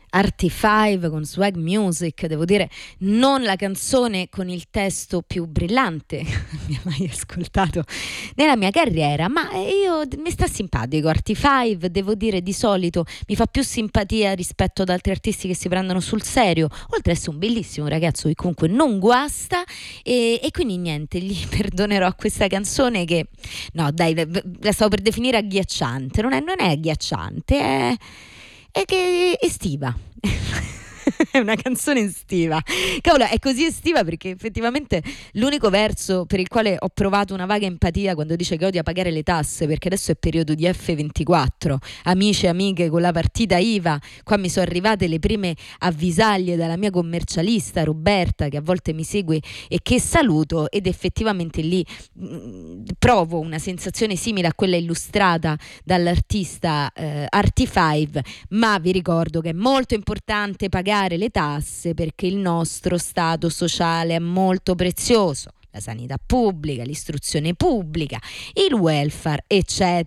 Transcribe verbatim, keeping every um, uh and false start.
Artie Five con Swag Music, devo dire non la canzone con il testo più brillante che abbia mai ascoltato nella mia carriera, ma io mi sta simpatico Artie Five, devo dire di solito mi fa più simpatia rispetto ad altri artisti che si prendono sul serio, oltre ad essere un bellissimo ragazzo che comunque non guasta e, e quindi niente, gli perdonerò questa canzone che, no dai, la stavo per definire agghiacciante, non è, non è agghiacciante, è... è che è estiva. È una canzone estiva. Cavolo, è così estiva perché effettivamente l'unico verso per il quale ho provato una vaga empatia quando dice che odia pagare le tasse, perché adesso è periodo di effe ventiquattro, amici e amiche con la partita I V A, qua mi sono arrivate le prime avvisaglie dalla mia commercialista Roberta, che a volte mi segue e che saluto, ed effettivamente lì mh, provo una sensazione simile a quella illustrata dall'artista eh, Artie Five, ma vi ricordo che è molto importante pagare le tasse perché il nostro stato sociale è molto prezioso, la sanità pubblica, l'istruzione pubblica, il welfare, eccetera.